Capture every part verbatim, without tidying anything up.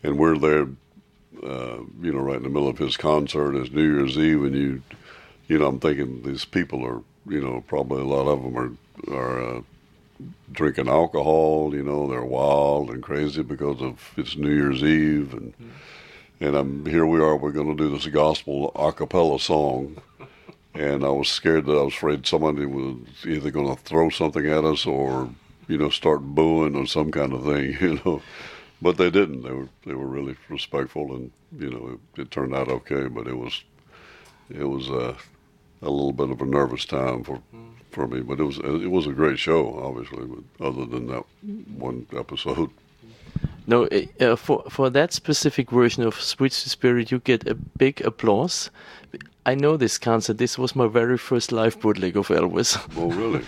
and we're there, uh, you know, right in the middle of his concert. It's New Year's Eve, and you, you know, I'm thinking these people are, you know, probably a lot of them are are uh, drinking alcohol. You know, they're wild and crazy because of it's New Year's Eve, and mm. and I'm here. We are. We're going to do this gospel a cappella song. And I was scared that I was afraid somebody was either going to throw something at us or, you know, start booing or some kind of thing, you know. But they didn't. They were they were really respectful, and you know, it, it turned out okay. But it was it was uh, a little bit of a nervous time for for me. But it was it was a great show, obviously. But other than that one episode. No, uh, for for that specific version of Sweet Spirit, you get a big applause. I know this concert. This was my very first live bootleg of Elvis. Oh, really?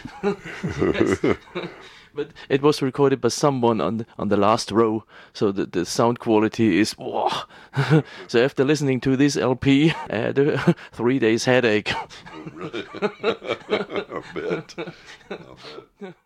Yes. But it was recorded by someone on the, on the last row, so the, the sound quality is whoa. So after listening to this L P, I had a three days headache. Oh, really? I bet. I bet.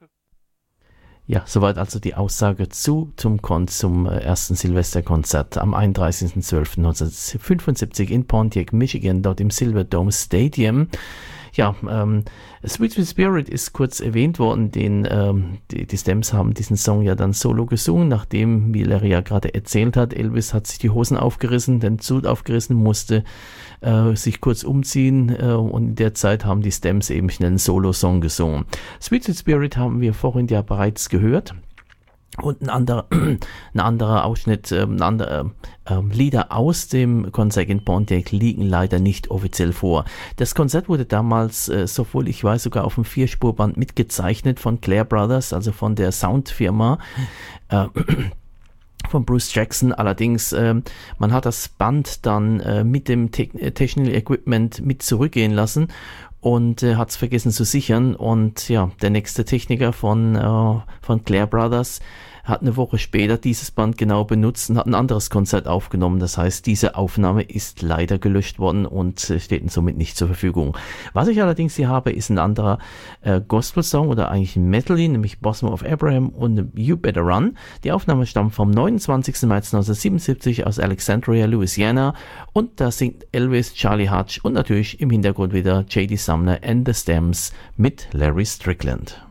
Ja, soweit also die Aussage zu zum, Kon- zum ersten Silvesterkonzert am einunddreißigsten zwölften neunzehnhundertfünfundsiebzig in Pontiac, Michigan, dort im Silverdome Stadium. Ja, ähm, Sweet Sweet Spirit ist kurz erwähnt worden, den, ähm, die, die Stems haben diesen Song ja dann solo gesungen, nachdem, wie Larry ja gerade erzählt hat, Elvis hat sich die Hosen aufgerissen, den Suit aufgerissen, musste äh, sich kurz umziehen äh, und in der Zeit haben die Stems eben schnell einen Solo-Song gesungen. Sweet Sweet Spirit haben wir vorhin ja bereits gehört. Und ein anderer, ein anderer Ausschnitt, äh, ein anderer äh, Lieder aus dem Konzert in Pontiac liegen leider nicht offiziell vor. Das Konzert wurde damals, äh, sowohl ich weiß, sogar auf dem Vierspurband mitgezeichnet von Clair Brothers, also von der Soundfirma äh, von Bruce Jackson. Allerdings, äh, man hat das Band dann äh, mit dem Te- Technical Equipment mit zurückgehen lassen und äh, hat es vergessen zu sichern. Und ja, der nächste Techniker von, äh, von Clair Brothers hat eine Woche später dieses Band genau benutzt und hat ein anderes Konzert aufgenommen. Das heißt, diese Aufnahme ist leider gelöscht worden und steht somit nicht zur Verfügung. Was ich allerdings hier habe, ist ein anderer äh, Gospel-Song oder eigentlich ein Medley, nämlich Bosom of Abraham und You Better Run. Die Aufnahme stammt vom neunundzwanzigsten März neunzehnhundertsiebenundsiebzig aus Alexandria, Louisiana, und da singt Elvis, Charlie Hutch und natürlich im Hintergrund wieder J D Sumner and the Stems mit Larry Strickland.